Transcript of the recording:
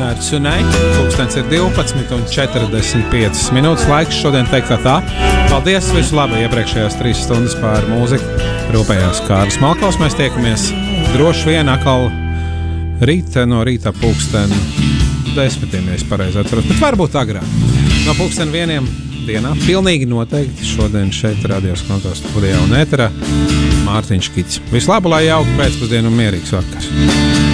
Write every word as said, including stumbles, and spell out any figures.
Night Tonight. Pulkstens ir divpadsmit un četrdesmit piecas minūtes. Laiks šodien teikt kā tā. Paldies, visu labu. Iepriekšējās trīs stundas pār mūziku rūpējās Kārlis Malkovs. Mēs tiekamies droši vien atkal rīta no rīta pulksten desmitiem, ja es pareizi atceros, bet varbūt agrāk. No pulksten vieniem dienā pilnīgi noteikti šodien šeit Radios Konto studijā un ēterā Mārtiņš Kits. Visu labu, lai jauka pēcpusdienu un mierīgs vakars.